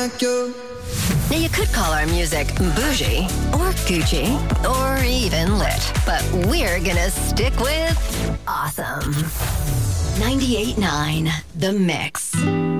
like you. Now, you could call our music bougie or Gucci or even lit, but we're gonna stick with awesome. 98.9 The Mix.